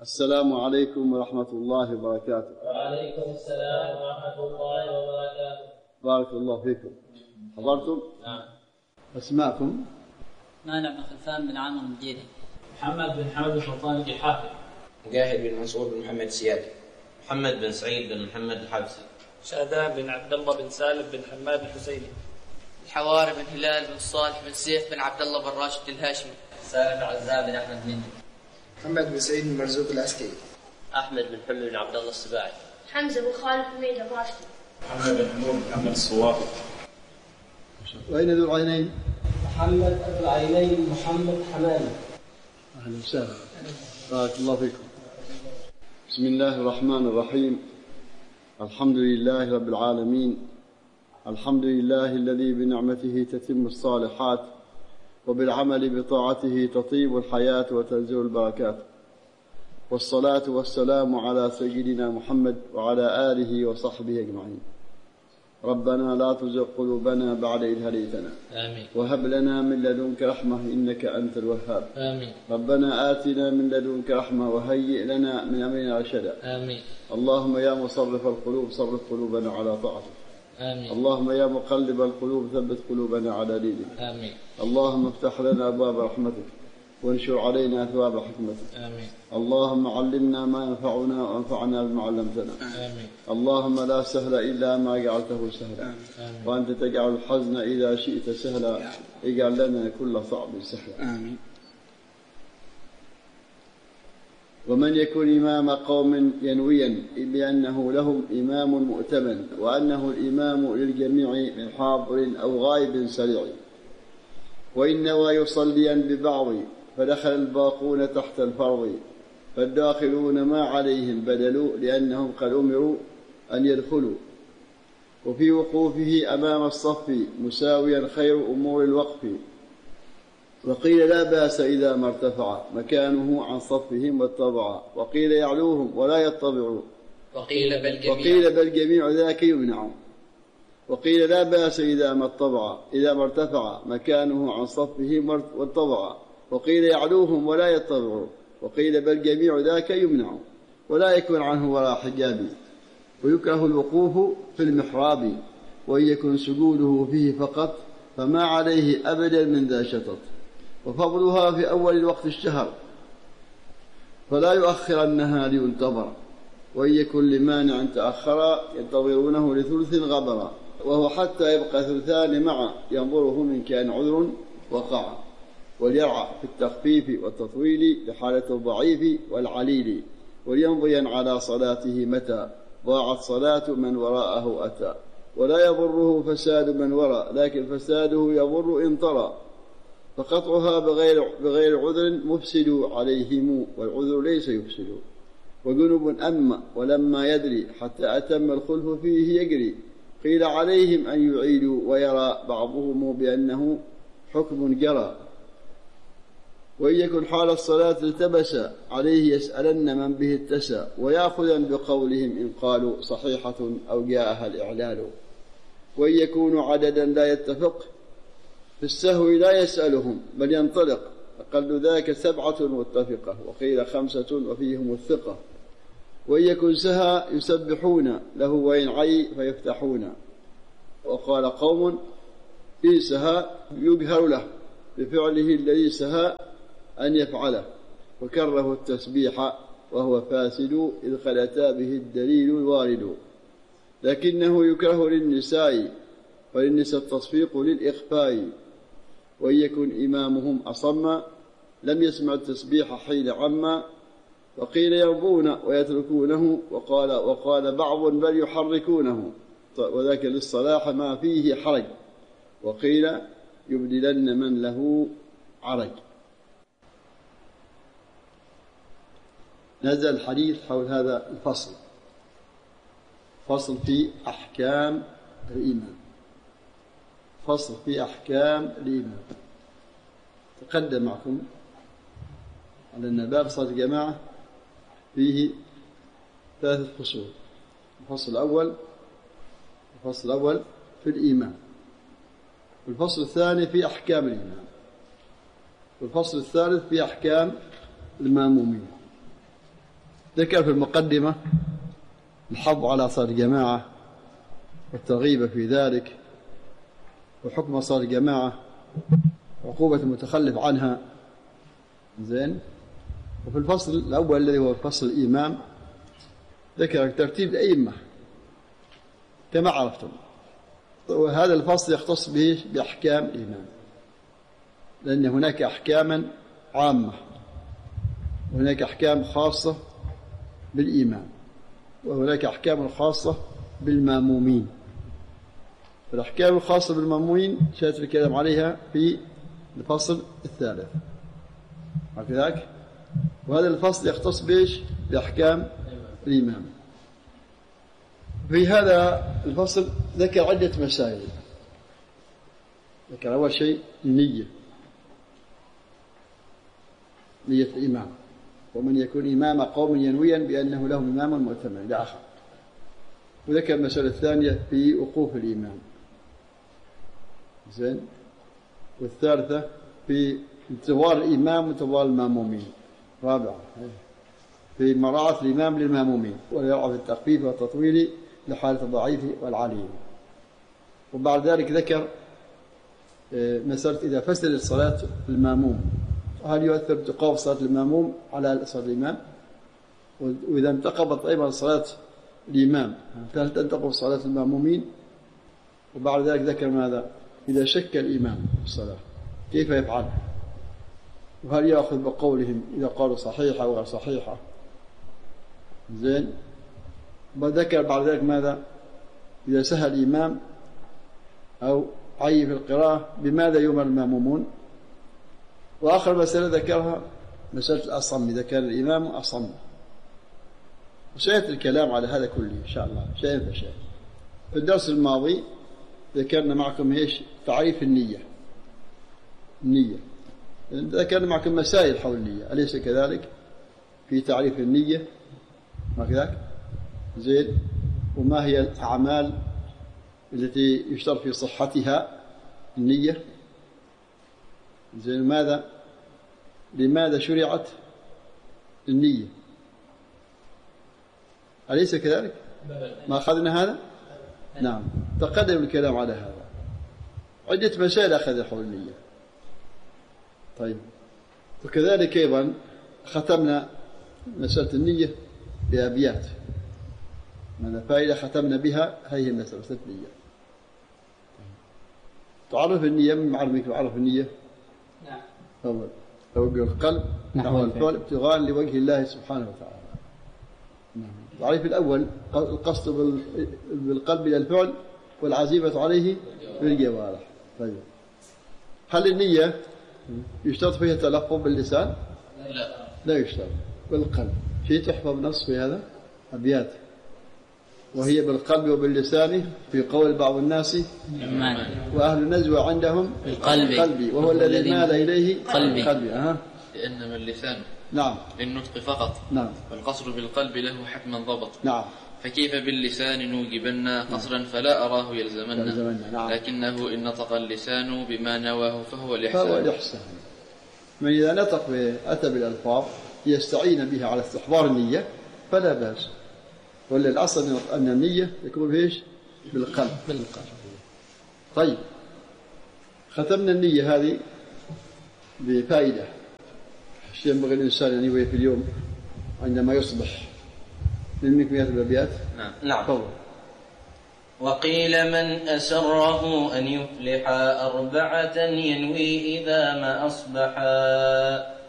السلام عليكم ورحمة الله وبركاته. وعليكم السلام ورحمة الله وبركاته. بارك الله فيكم. حضرتم؟ نعم. أسماءكم؟ مانع بن خلفان بن عامر الجيري. محمد بن حمد سلطان الجحافي. مجاهد بن منصور بن محمد السيادي. محمد بن سعيد بن محمد الحبسي. شادان بن عبد الله بن سالم بن حماد الحسيني. الحواري بن هلال بن صالح بن سيف بن عبد الله بن راشد الهاشمي. سالم بن عزام بن أحمد بن محمد بن سعيد بن مرزوق العسكري. أحمد بن محمد بن عبد الله السباعي. حمزة بن خالد بن ميدة الراشدي. محمد بن حمود محمد الصوافي. وأين ذو العينين؟ محمد أبو العينين محمد حمامي. أهلا وسهلا. بارك الله فيكم. بسم الله الرحمن الرحيم. الحمد لله رب العالمين. الحمد لله الذي بنعمته تتم الصالحات وبالعمل بطاعته تطيب الحياة وتنزل البركات، والصلاة والسلام على سيدنا محمد وعلى آله وصحبه أجمعين. ربنا لا تزغ قلوبنا بعد إذ هديتنا آمين. وهب لنا من لدنك رحمة إنك أنت الوهاب. آمين. ربنا آتنا من لدنك رحمة وهيئ لنا من أمرنا رشدا. آمين. اللهم يا مصرف القلوب صرف قلوبنا على طاعتك. آمين. اللهم يا مقلب القلوب ثبت قلوبنا على دينك. آمين. اللهم افتح لنا أبواب رحمتك وانشر علينا ثواب حكمتك. آمين. اللهم علمنا ما ينفعنا وانفعنا بما علمتنا. آمين. اللهم لا سهل إلا ما جعلته سهلا. آمين. وأنت تجعل الحزن إذا شئت سهلا. اجعل لنا كل صعب سهلا. آمين. ومن يكن إمام قوم ينويا بأنه لهم إمام مؤتمن وأنه الإمام للجميع من حاضر أو غائب سريع، وإن نوى يصليا ببعض فدخل الباقون تحت الفرض، فالداخلون ما عليهم بدل لأنهم قد أمروا أن يدخلوا، وفي وقوفه أمام الصف مساويا خير أمور الوقف، وقيل لا بأس إذا ما ارتفع مكانه عن صفهم واتبع، وقيل يعلوهم ولا يتبعوا، وقيل بل جميع ذاك يمنع، وقيل لا بأس إذا ما ارتفع مكانه عن صفهم واتبع، وقيل يعلوهم ولا يتبعوا، وقيل بل جميع ذاك يمنع ولا يكون عنه ولا حجاب، ويكره الوقوف في المحراب وإن يكن سجوده فيه فقط فما عليه أبدا من ذا شطط، وفضلها في أول الوقت الشهر فلا يؤخرنها لينتظر، وإن يكن لمانع تأخر ينتظرونه لثلث غبرا، وهو حتى يبقى ثلثان معا ينظره من كان عذر وقع، وليرعى في التخفيف والتطويل لحالة الضعيف والعليل، وليمضيا على صلاته متى ضاعت صلاة من وراءه أتى، ولا يضره فساد من وراء لكن فساده يضر إن طرى، فقطعها بغير عذر مفسد عليهم والعذر ليس يفسد، وجنب أما ولما يدري حتى أتم الخلف فيه يجري، قيل عليهم أن يعيدوا ويرى بعضهم بأنه حكم جرى، وإن يكن حال الصلاة التبس عليه يسألن من به اتسى، ويأخذا بقولهم إن قالوا صحيحة أو جاءها الإعلال، وإن يكونوا عددا لا يتفق في السهو لا يسألهم بل ينطلق، أقل ذاك 7 متفقة، وقيل 5 وفيهم الثقة، وإن يكن سهى يسبحون له وإن عي فيفتحون، وقال قوم إن سهى يجهر له بفعله الذي سهى أن يفعله، وكره التسبيح وهو فاسد إذ قد أتى به الدليل الوارد، لكنه يكره للنساء وللنساء التصفيق للإخفاء، وإن يكن إمامهم أصم لم يسمع التسبيح حين عما، وقيل يرضون ويتركونه، وقال بعض بل يحركونه، وذاك للصلاح ما فيه حرج، وقيل يبدلن من له عرج. نزل الحديث حول هذا الفصل، فصل في أحكام الإيمان، فصل في أحكام الإيمان. تقدم معكم على أن باب صلاة الجماعة فيه 3 فصول، الفصل الأول في الإيمان، والفصل الثاني في أحكام الإيمان، والفصل الثالث في أحكام المامومين. ذكر في المقدمة الحظ على صلاة الجماعة والترغيب في ذلك، وحكم صلاة الجماعة، عقوبة المتخلف عنها. زين. وفي الفصل الأول الذي هو فصل الإمام ذكر ترتيب الأئمة كما عرفتم، وهذا الفصل يختص به بأحكام الإمام، لأن هناك أحكاما عامة وهناك أحكام خاصة بالإمام، وهناك أحكام خاصة بالمامومين. الأحكام الخاصة بالمامومين سيأتي الكلام عليها في الفصل الثالث هكذاك. وهذا الفصل يختص بإيش؟ بأحكام الإمام. في هذا الفصل ذكر عدة مسائل. ذكر أول شيء النية، نية الإمام، ومن يكون إمام قوم ينويا بأنه لهم إمام مؤتمن إلى آخر. وذكر المسألة الثانية في وقوف الإمام. زين. والثالثة في انتظار الإمام وانتظار المامومين. رابعة في مراعاة الإمام للمامومين، ولا يرعى في التخفيف والتطويل لحالة الضعيف والعليل. وبعد ذلك ذكر مسألة إذا فسد صلاة الماموم هل يؤثر انتقاض صلاة الماموم على صلاة الإمام؟ وإذا انتقضت أيضا صلاة الإمام هل تنتقض صلاة المامومين؟ وبعد ذلك ذكر ماذا؟ إذا شك الإمام في الصلاة كيف يفعل؟ وهل يأخذ بقولهم إذا قالوا صحيحة وغير صحيحة؟ زين. وذكر بعد ذلك ماذا؟ إذا سهى الإمام أو عي في القراءة بماذا يؤمر المامومون؟ وآخر مسألة ذكرها مسألة الأصم، إذا كان الإمام أصم. وسيأتي الكلام على هذا كله إن شاء الله شيئا فشيئا. في الدرس الماضي ذكرنا معكم إيش؟ تعريف النية. النية ذكرنا معكم مسائل حول النية، أليس كذلك؟ في تعريف النية ما كذلك؟ زين. وما هي الأعمال التي يشترط في صحتها النية؟ زين. لماذا شرعت النية؟ أليس كذلك؟ ما أخذنا هذا؟ نعم. تقدم الكلام على هذا. عدة مسائل أخذ حول النية. طيب. وكذلك أيضا ختمنا مسألة النية بأبيات. من فائدة ختمنا بها هذه مسألة النية. تعرف النية من معلمك تعرف النية؟ نعم. تفضل. توجه القلب نحو الفعل ابتغاء لوجه الله سبحانه وتعالى. التعريف الأول القصد بالقلب إلى الفعل والعزيمة عليه بالجوارح. طيب. هل النية يشترط فيها تلفظ باللسان؟ لا يشترط. بالقلب. شيء تحفظ نص في هذا أبيات. وهي بالقلب وباللسان في قول بعض الناس وأهل النزوة عندهم بالقلب وهو الذي مال إليه قلبي. لأنما اللسان نعم للنطق فقط. نعم. والقصر بالقلب له حتما ضبط. نعم. فكيف باللسان نوجبنا قصرا فلا أراه يلزمنا. نعم. لكنه إن نطق اللسان بما نواه فهو الإحسان. من إذا نطق أتى بالألفاظ يستعين بها على استحضار النية فلا بأس. ولا الأصل أن النية يكون فيش بالقلب. طيب. ختمنا النية هذه بفائدة. الشيء ينبغي الإنسان أن ينوي في اليوم عندما يصبح من مكميات الأبيات. نعم. طبعا. وقيل من أسره أن يفلح 4 ينوي إذا ما أصبحا